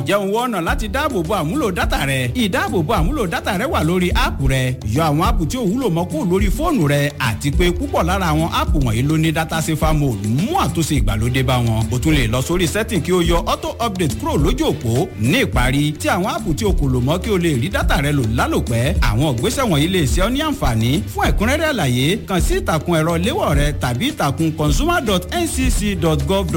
ǹjẹ́ òun wọ́n ọ̀nà láti dáàbòbo àmúlò dátà rẹ? ìdáàbòbo àmúlò dátà rẹ wà lórí áàpù rẹ. yọ àwọn áàpù tí ò wúlò mọ́ kúrò lórí fóònù rẹ àti pé púpọ̀ lára àwọn áàpù wọ̀nyí ló ní data safer mode mú àtúnṣe ìgbàlódé bá wọn. o tún lè lọ sórí setting kí o yọ auto update kúrò lójú òpó. ní ìparí tí àwọn áàpù tí o kò lò mọ́ kí o lè rí dátà rẹ lò lálòpẹ́. àwọn ìgbésẹ̀ wọ̀nyí lè ṣe ọ́ ní àǹfààní. fún ẹ̀kúnrẹ́rẹ́ àlàyé kàn sí ìtàkùn ẹ̀rọ léwọ̀ rẹ tàbí ìtàkùn consumer.ncc.gov.